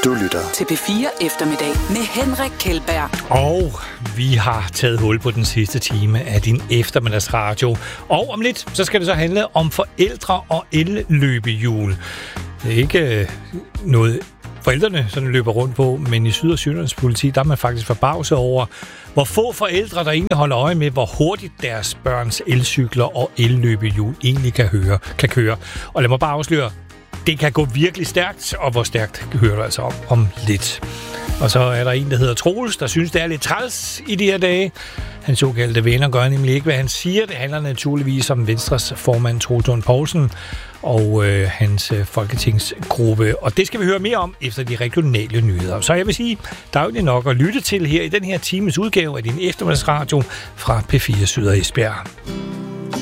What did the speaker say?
Du lytter til P4 Eftermiddag med Henrik Kjeldberg. Og vi har taget hul på den sidste time af din eftermiddagsradio. Og om lidt, så skal det så handle om forældre og elløbehjul. Det er ikke noget forældrene sådan løber rundt på, men i Syd- og Sønderjyllands politi, der er man faktisk forbavset over, hvor få forældre, der egentlig holder øje med, hvor hurtigt deres børns elcykler og elløbehjul egentlig kan køre. Og lad mig bare afsløre, det kan gå virkelig stærkt, og hvor stærkt hører du altså om lidt. Og så er der en, der hedder Troels, der synes, det er lidt træls i de her dage. Hans såkaldte venner gør nemlig ikke, hvad han siger. Det handler naturligvis om Venstres formand Troels Lund Poulsen og hans folketingsgruppe. Og det skal vi høre mere om efter de regionale nyheder. Så jeg vil sige, der er jo nok at lytte til her i den her times udgave af din eftermiddagsradio fra P4 Syd og Esbjerg.